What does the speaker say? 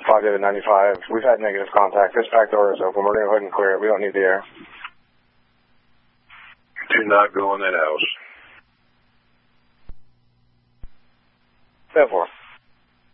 Fog David 95. We've had negative contact. This back door is open. We're going to go ahead and clear it. We don't need the air. Do not go in that house. 10-4.